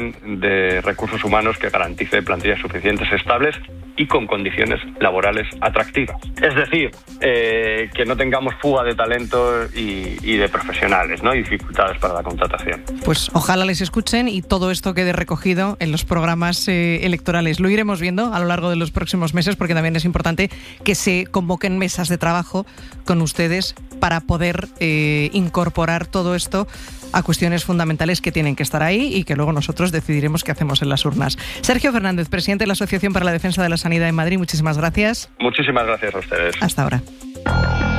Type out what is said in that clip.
de recursos humanos que garantice plantillas suficientes, estables y con condiciones laborales atractivas. Es decir, que no tengamos fuga de talento y de profesionales, ¿no? Y dificultades para la contratación. Pues ojalá les escuchen y todo esto quede recogido en los programas electorales. Lo iremos viendo a lo largo de los próximos meses, porque también es importante que se convoquen mesas de trabajo con ustedes para poder incorporar todo esto a cuestiones fundamentales que tienen que estar ahí y que luego nosotros decidiremos qué hacemos en las urnas. Sergio Fernández, presidente de la Asociación para la Defensa de la Sanidad en Madrid, muchísimas gracias. Muchísimas gracias a ustedes. Hasta ahora.